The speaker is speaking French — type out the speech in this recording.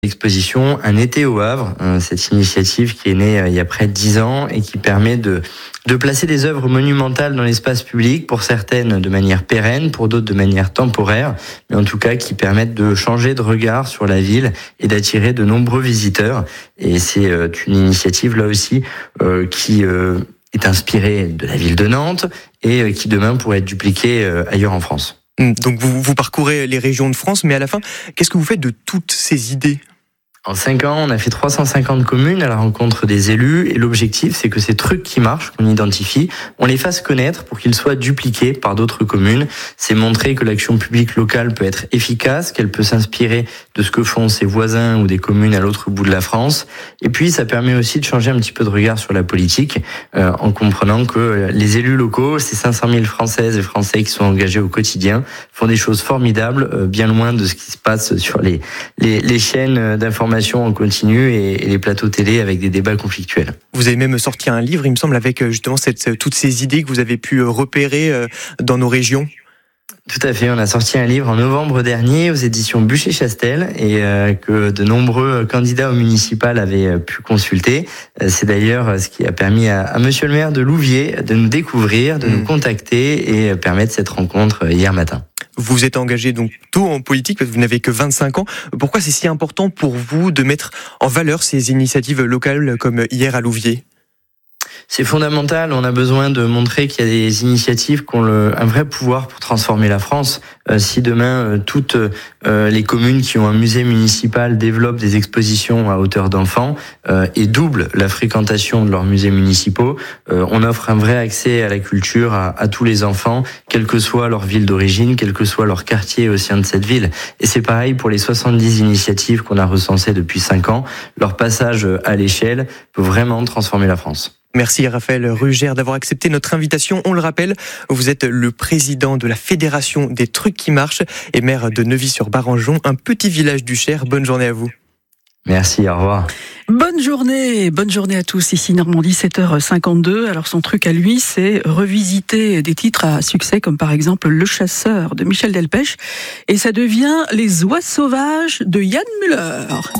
L'exposition Un été au Havre, cette initiative qui est née il y a près de 10 ans et qui permet de placer des œuvres monumentales dans l'espace public, pour certaines de manière pérenne, pour d'autres de manière temporaire, mais en tout cas qui permettent de changer de regard sur la ville et d'attirer de nombreux visiteurs. Et c'est une initiative là aussi qui est inspirée de la ville de Nantes et qui demain pourrait être dupliquée ailleurs en France. Donc vous parcourez les régions de France, mais à la fin, qu'est-ce que vous faites de toutes ces idées ? En 5 ans, on a fait 350 communes à la rencontre des élus et l'objectif, c'est que ces trucs qui marchent, qu'on identifie, on les fasse connaître pour qu'ils soient dupliqués par d'autres communes. C'est montrer que l'action publique locale peut être efficace, qu'elle peut s'inspirer de ce que font ses voisins ou des communes à l'autre bout de la France. Et puis, ça permet aussi de changer un petit peu de regard sur la politique en comprenant que les élus locaux, ces 500 000 Françaises et Français qui sont engagés au quotidien, font des choses formidables, bien loin de ce qui se passe sur les chaînes d'information en continu et les plateaux télé avec des débats conflictuels. Vous avez même sorti un livre, il me semble, avec justement toutes ces idées que vous avez pu repérer dans nos régions. Tout à fait, on a sorti un livre en novembre dernier aux éditions Bucher-Chastel et que de nombreux candidats au municipal avaient pu consulter. C'est d'ailleurs ce qui a permis à monsieur le maire de Louviers de nous découvrir, de nous contacter et permettre cette rencontre hier matin. Vous êtes engagé donc tôt en politique, parce que vous n'avez que 25 ans. Pourquoi c'est si important pour vous de mettre en valeur ces initiatives locales comme hier à Louviers ? C'est fondamental, on a besoin de montrer qu'il y a des initiatives qui ont un vrai pouvoir pour transformer la France. Si demain, toutes les communes qui ont un musée municipal développent des expositions à hauteur d'enfants et doublent la fréquentation de leurs musées municipaux, on offre un vrai accès à la culture à tous les enfants, quelle que soit leur ville d'origine, quel que soit leur quartier au sein de cette ville. Et c'est pareil pour les 70 initiatives qu'on a recensées depuis 5 ans. Leur passage à l'échelle peut vraiment transformer la France. Merci Raphaël Ruger d'avoir accepté notre invitation. On le rappelle, vous êtes le président de la Fédération des trucs qui marchent et maire de Neuvy-sur-Barangeon, un petit village du Cher. Bonne journée à vous. Merci, au revoir. Bonne journée à tous. Ici Normandie, 7h52. Alors son truc à lui, c'est revisiter des titres à succès comme par exemple Le Chasseur de Michel Delpech. Et ça devient Les Oies Sauvages de Yann Müller.